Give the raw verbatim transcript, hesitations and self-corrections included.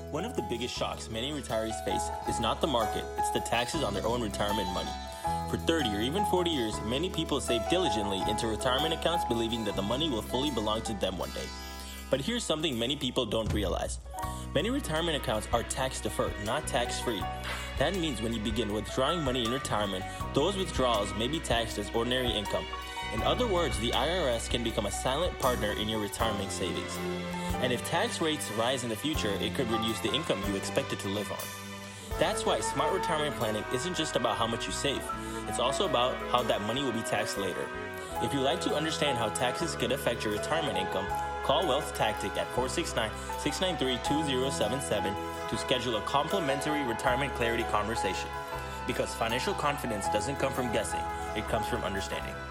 One of the biggest shocks many retirees face is not the market, it's the taxes on their own retirement money. For thirty or even forty years, many people save diligently into retirement accounts believing that the money will fully belong to them one day. But here's something many people don't realize. Many retirement accounts are tax-deferred, not tax-free. That means when you begin withdrawing money in retirement, those withdrawals may be taxed as ordinary income. In other words, the I R S can become a silent partner in your retirement savings. And if tax rates rise in the future, it could reduce the income you expected to live on. That's why smart retirement planning isn't just about how much you save. It's also about how that money will be taxed later. If you'd like to understand how taxes could affect your retirement income, call Wealth Tactic at four six nine, six nine three, two zero seven seven to schedule a complimentary retirement clarity conversation. Because financial confidence doesn't come from guessing, it comes from understanding.